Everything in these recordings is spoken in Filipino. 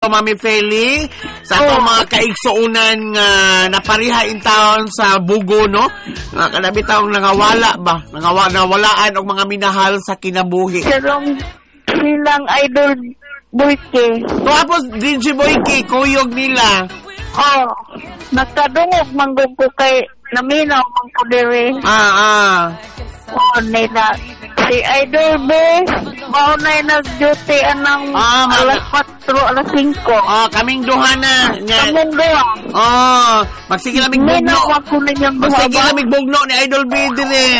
Mami Feli, sa atong mga kaigsuunan nga napariha in town sa Bugo, no? Nga kanabi taong nangawala ba? Nawalaan og mga minahal sa kinabuhi. Silang Idol Boyke. Tapos DJ Boyke, kuyog nila. Nagkadungog manggog ko kay naminaw mang ko diri. Nila. Si Idol B, maunay nag-duty anang alas 4, alas 5. Kaming duha na. Kaming duha. Magsige lamig bugno. Magsige lamig bugno ni Idol B dire.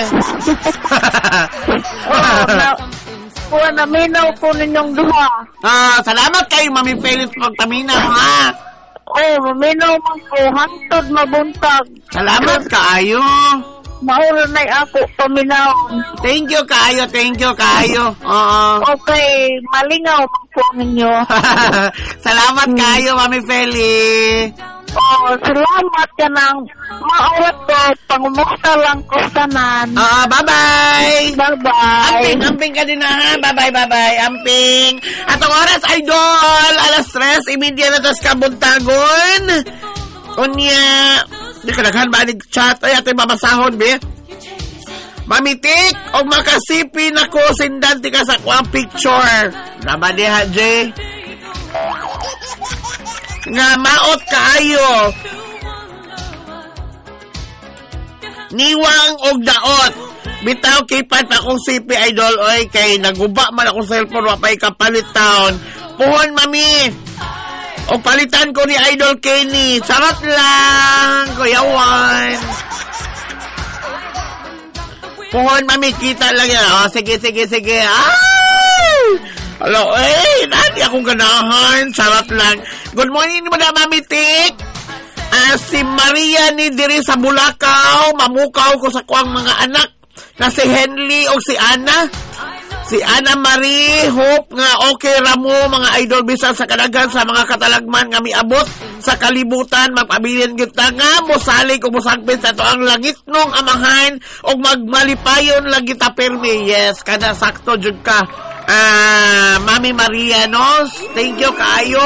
Naminaw po ninyong duha. Salamat kayo, Mami Felix, magtaminaw, ha? Maminaw man po. Hantod mabuntag. Salamat kaayo. Mauro na ako paminaw. Thank you kaayo. Okay, malingaw man po ninyo. Salamat kaayo, Mami Felix. Salamat ka ng maawat ko. Pangumusta lang ko sanan. Bye-bye. Bye-bye. Amping ka din na, ha? Bye-bye. Amping. Atong oras, Idol. Alas 3:30 na tos kabuntagon. Unya. Di ka naghan ba chat? Ay, ato yung babasahon, be. Mamitik o makasipin ako sindanti ka sa kuwang picture. Nama diha, Jay. Nga maot kaayo. Niwang og daot. Bitaw kipan pa akong sipi, Idol. Oy, kay naguba man akong cellphone wapay kapalit taon. Puhon, mami. O palitan ko ni Idol Kenny. Charot lang, Kuya Juan. Puhon, mami, kita lang yan. Sige. Ay! Hello, nani akong ganahan. Charot lang. Good morning, Madam Mami Tik. Si Maria ni diri sa Bulacau. Mamukaw ko sa kuang mga anak na si Henley o si Ana. Si Ana Marie, hope nga okay ramo mga idol bisan sa kadagan sa mga katalagman nga miabot sa kalibutan. Magpabilin kita nga mosalig o mosagpin sa to ang langit nung amahan o magmalipayon lang kita permi. Yes, kada sakto jud ka. Mami Maria, no? Thank you kaayo.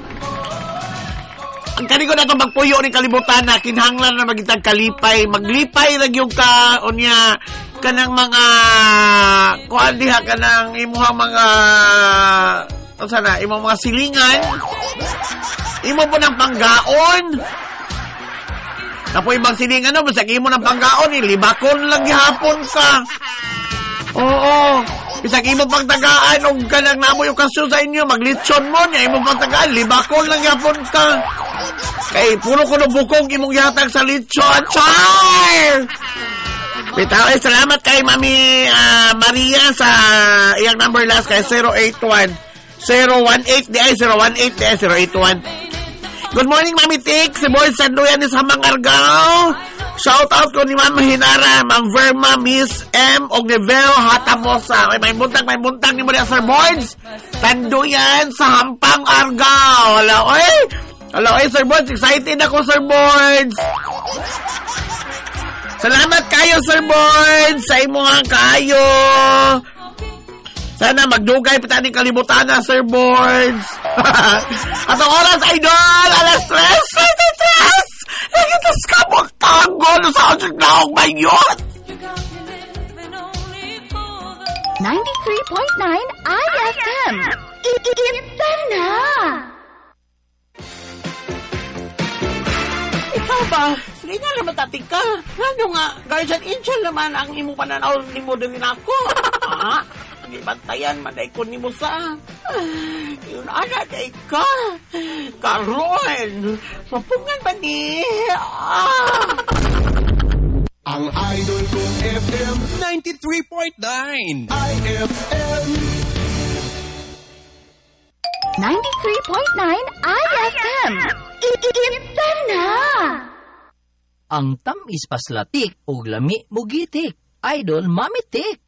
Ang kani ko na itong magpuyo ni kalibutan na kinhanglan na magitag kalipay. Maglipay lang yung ka, o niya, kanang mga, kuhan diha, kanang imuhang mga, imong mga silingan. Imo po ng panggaon. Napo ibang silingan, no? Basta imo ng panggaon, libakon lang gihapon ka. Oo. Bisag imo pagtagaan og kanang namo yung kasyo sa inyo, maglitsyon mo niya, imo pagtagaan, libakon lang yapon ka. Kay puro ko bukog imong yatag sa litsyon. Char! Bitaw, salamat kay Mami Maria sa iyang number last kay 081 018 di ay 018 di ay 081. Good morning, Mami Tik. Si Boy Sanduyan ni Samang Argao. Shout out ko ni Ma'am Hinara, Ma'am Verma, Miss M, og ni Vel Hatamosa. May buntag ni mo Sir Boards. Tanduyan sa Hampang Argao. Hello, Sir Boards. Excited ako, Sir Boards. Salamat kayo, Sir Boards, sa imuhang kayo. Sana magdugay pa tayo kalibutan na, Sir Boards. At ang oras, Idol, alas 3:23. Nagitas ka magtanggol sa asig na akong mayot. 93.9 IFM. Iba na. Ikaw ba? Hindi nga naman tatik ka. Ano nga, guardian angel naman ang imo pananaw ni mo din ako. Ibantayan, maday ko ni mo sa... Yun, day ka. Karon, mapungan ba ni... Ang idol kong FM 93.9 IFM 93.9 IFM. Iba na. Ang tamis paslatik o lami mugitik. Idol Mami Tik.